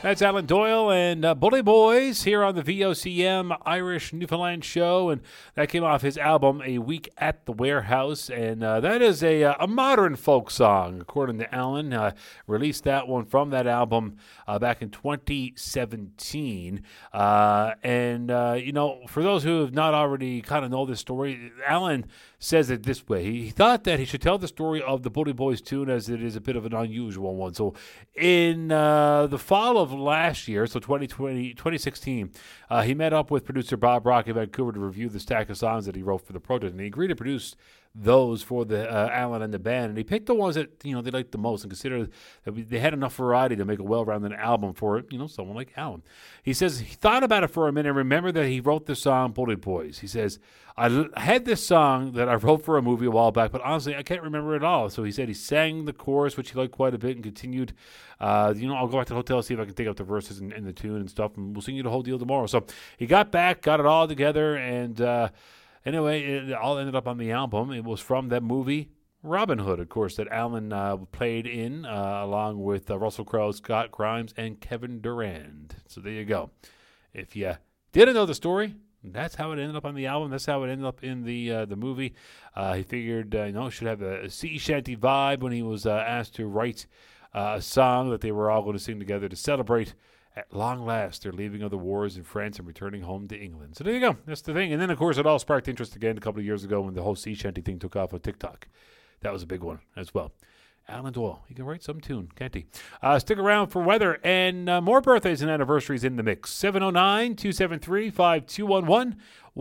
That's Alan Doyle and Bully Boys here on the VOCM Irish Newfoundland show, and that came off his album A Week at the Warehouse, and that is a modern folk song, according to Alan. Released that one from that album back in 2017, and for those who have not already kind of know this story, Alan says it this way. He thought that he should tell the story of the Bully Boys tune, as it is a bit of an unusual one. So in the fall of last year, so 2016, he met up with producer Bob Rock in Vancouver to review the stack of songs that he wrote for the project, and he agreed to produce those for the Alan and the band, and he picked the ones that they liked the most and considered that they had enough variety to make a well-rounded album for someone like Alan. He says he thought about it for a minute and remembered that he wrote the song Bully Boys. He says, I had this song that I wrote for a movie a while back, but honestly I can't remember it all. So he said he sang the chorus, which he liked quite a bit, and continued, I'll go back to the hotel, see if I can take up the verses and the tune and stuff, and we'll sing you the whole deal tomorrow. So he got back, got it all together, and anyway, it all ended up on the album. It was from that movie, Robin Hood, of course, that Alan played in, along with Russell Crowe, Scott Grimes, and Kevin Durand. So there you go. If you didn't know the story, that's how it ended up on the album. That's how it ended up in the movie. He figured, should have a sea shanty vibe when he was asked to write a song that they were all going to sing together to celebrate, at long last, their leaving of the wars in France and returning home to England. So there you go. That's the thing. And then, of course, it all sparked interest again a couple of years ago when the whole sea shanty thing took off on TikTok. That was a big one as well. Alan Doyle, he can write some tune, can't he? Stick around for weather and more birthdays and anniversaries in the mix. 709-273-5211,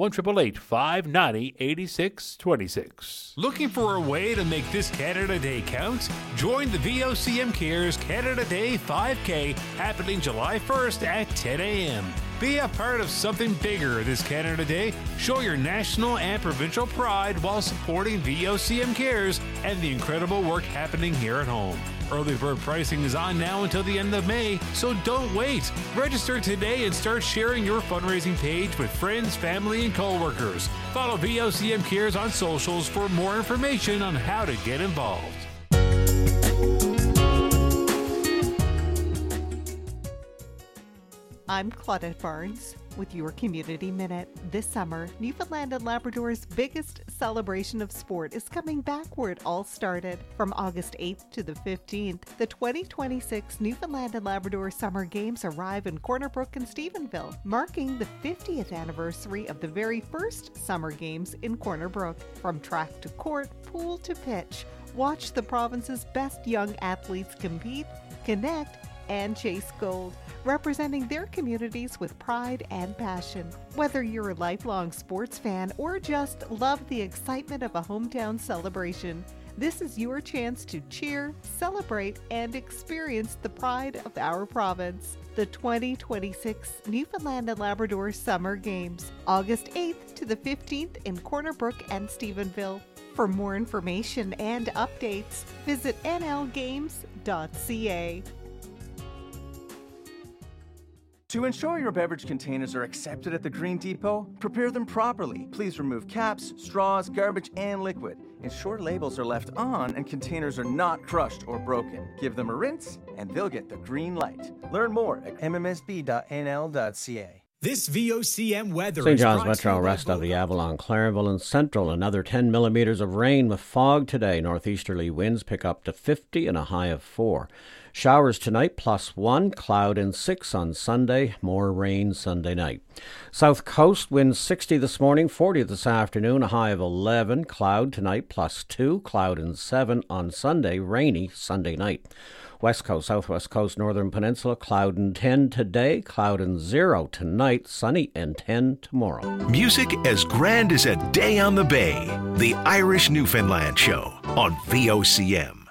1-888-590-8626. Looking for a way to make this Canada Day count? Join the VOCM Cares Canada Day 5K happening July 1st at 10 a.m. Be a part of something bigger this Canada Day. Show your national and provincial pride while supporting VOCM Cares and the incredible work happening here at home. Early bird pricing is on now until the end of May, so don't wait. Register today and start sharing your fundraising page with friends, family, and coworkers. Follow VOCM Cares on socials for more information on how to get involved. I'm Claudette Barnes with your Community Minute. This summer, Newfoundland and Labrador's biggest celebration of sport is coming back where it all started. From August 8th to the 15th, the 2026 Newfoundland and Labrador Summer Games arrive in Corner Brook and Stephenville, marking the 50th anniversary of the very first Summer Games in Corner Brook. From track to court, pool to pitch, watch the province's best young athletes compete, connect, and chase gold, representing their communities with pride and passion. Whether you're a lifelong sports fan or just love the excitement of a hometown celebration, this is your chance to cheer, celebrate, and experience the pride of our province. The 2026 Newfoundland and Labrador Summer Games, August 8th to the 15th in Corner Brook and Stephenville. For more information and updates, visit nlgames.ca. To ensure your beverage containers are accepted at the Green Depot, prepare them properly. Please remove caps, straws, garbage, and liquid. Ensure labels are left on and containers are not crushed or broken. Give them a rinse and they'll get the green light. Learn more at mmsb.nl.ca. This VOCM weather St. John's Metro rest of the Avalon, Clarenville and Central. Another 10 millimeters of rain with fog today. Northeasterly winds pick up to 50 and a high of 4. Showers tonight, +1, cloud and 6 on Sunday, more rain Sunday night. South Coast winds 60 this morning, 40 this afternoon, a high of 11, cloud tonight, +2, cloud and 7 on Sunday, rainy Sunday night. West Coast, Southwest Coast, Northern Peninsula, cloud and 10 today, cloud and 0 tonight, sunny and 10 tomorrow. Music as grand as a day on the bay. The Irish Newfoundland Show on VOCM.